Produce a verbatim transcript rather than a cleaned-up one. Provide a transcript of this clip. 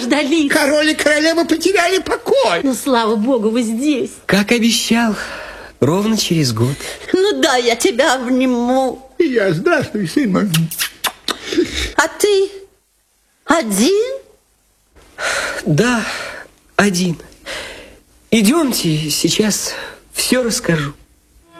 дождались. Король и королева потеряли покой. Ну, слава богу, вы здесь. Как обещал, ровно через год. Ну да, я тебя обниму. Я, здравствуй, сын мой. А ты один? Да, один. Идемте, сейчас все расскажу.